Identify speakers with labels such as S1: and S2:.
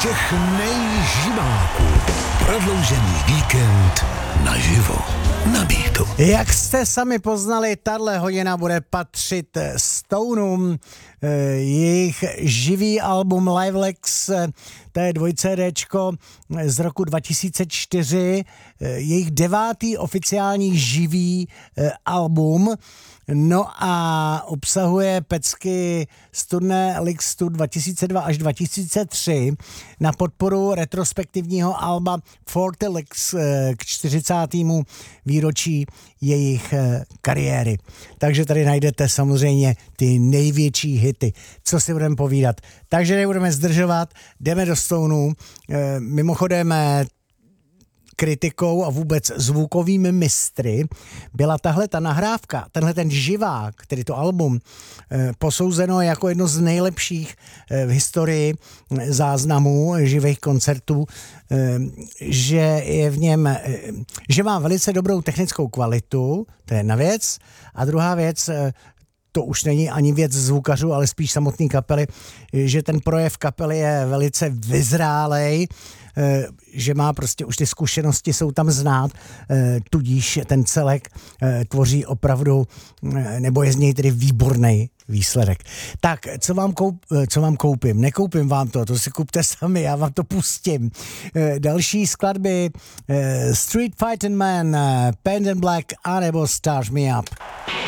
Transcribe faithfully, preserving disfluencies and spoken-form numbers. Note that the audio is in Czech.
S1: těch nejživáků. Prodloužený víkend naživo na Beatu.
S2: Jak jste sami poznali, tahle hodina bude patřit Stoneům. Jejich živý album Livelex, to je dvojcédéčko z roku dva tisíce čtyři, jejich devátý oficiální živý album. No a obsahuje pecky z turné Lixtu dva tisíce dva až dva tisíce tři na podporu retrospektivního alba Forty Licks k čtyřicátému výročí jejich kariéry. Takže tady najdete samozřejmě ty největší hity. Co si budeme povídat? Takže nebudeme zdržovat, jdeme do Stoneů. Mimochodem kritikou a vůbec zvukovými mistry byla tahle ta nahrávka, tenhle ten živák, tedy to album, posouzeno jako jedno z nejlepších v historii záznamů živých koncertů, že je v něm, že má velice dobrou technickou kvalitu, to je jedna věc, a druhá věc, to už není ani věc zvukařů, ale spíš samotný kapely, že ten projev kapely je velice vyzrálej, že má prostě už ty zkušenosti jsou tam znát, tudíž ten celek tvoří opravdu, nebo je z něj tedy výborný výsledek. Tak, co vám, koup, co vám koupím? Nekoupím vám to, to si kupte sami, já vám to pustím. Další skladby Street Fighting Man, Pen and Black, anebo Start Me Up.